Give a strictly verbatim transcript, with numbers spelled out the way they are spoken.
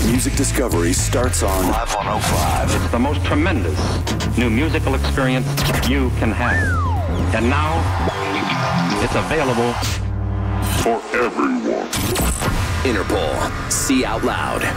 Music discovery starts on Live one oh five. It's the most tremendous new musical experience you can have. And now, it's available For everyone. Interpol. See out loud.